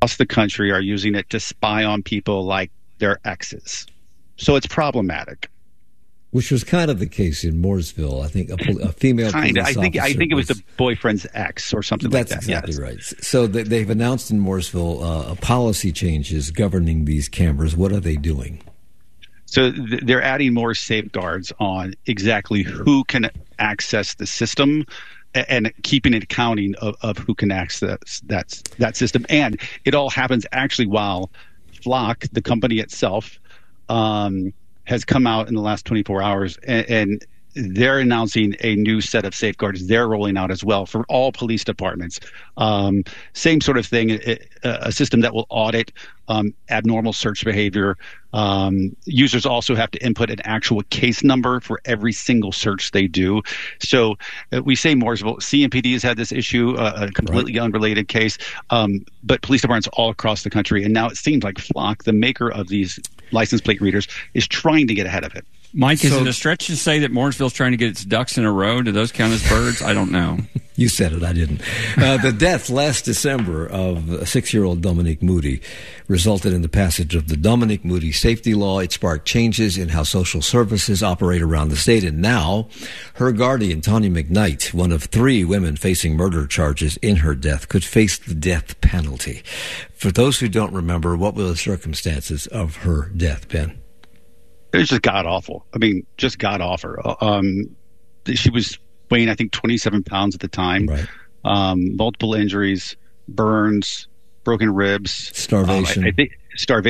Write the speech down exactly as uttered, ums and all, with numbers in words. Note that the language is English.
the country are using it to spy on people like their exes. So it's problematic. Which was kind of the case in Mooresville. I think a, pol- a female kind police of. I think officer I think it was, was the boyfriend's ex or something like that. That's exactly yes. right. So they, they've announced in Mooresville uh, policy changes governing these cameras. What are they doing? So th- they're adding more safeguards on exactly who can access the system and, and keeping an accounting of, of who can access that, that system. And it all happens actually while Flock, the company itself, um, has come out in the last twenty-four hours, and, and they're announcing a new set of safeguards they're rolling out as well for all police departments. Um, same sort of thing, a, a system that will audit um, abnormal search behavior. Um, users also have to input an actual case number for every single search they do. So uh, we say Mooresville, C M P D has had this issue, uh, a completely right. unrelated case, um, but police departments all across the country. And now it seems like Flock, the maker of these license plate readers, is trying to get ahead of it. Mike, is So- it a stretch to say that Mooresville's trying to get its ducks in a row? Do those count as birds? I don't know. You said it, I didn't. Uh, the death last December of a six-year-old Dominique Moody resulted in the passage of the Dominique Moody safety law. It sparked changes in how social services operate around the state. And now her guardian, Tanya McKnight, one of three women facing murder charges in her death, could face the death penalty. For those who don't remember, what were the circumstances of her death, Ben? It was just god awful. I mean, just god awful. Um, she was weighing, I think, twenty-seven pounds at the time. Right. Um, multiple injuries, burns, broken ribs, Starvation. Um, I, I think starvation.